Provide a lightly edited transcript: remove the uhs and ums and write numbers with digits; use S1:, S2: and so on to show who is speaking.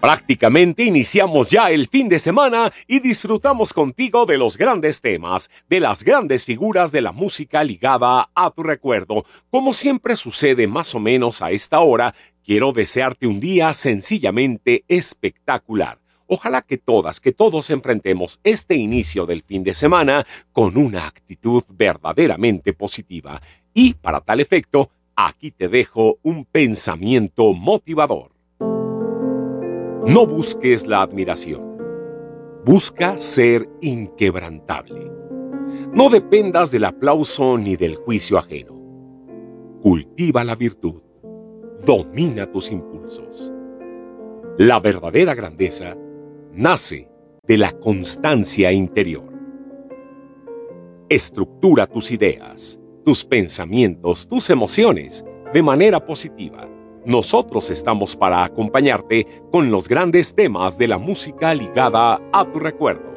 S1: Prácticamente iniciamos ya el fin de semana y disfrutamos contigo de los grandes temas, de las grandes figuras de la música ligada a tu recuerdo. Como siempre sucede más o menos a esta hora, quiero desearte un día sencillamente espectacular. Ojalá que todas, que todos enfrentemos este inicio del fin de semana con una actitud verdaderamente positiva. Y para tal efecto, aquí te dejo un pensamiento motivador. No busques la admiración. Busca ser inquebrantable. No dependas del aplauso ni del juicio ajeno. Cultiva la virtud. Domina tus impulsos. La verdadera grandeza nace de la constancia interior. Estructura tus ideas, tus pensamientos, tus emociones de manera positiva. Nosotros estamos para acompañarte con los grandes temas de la música ligada a tu recuerdo.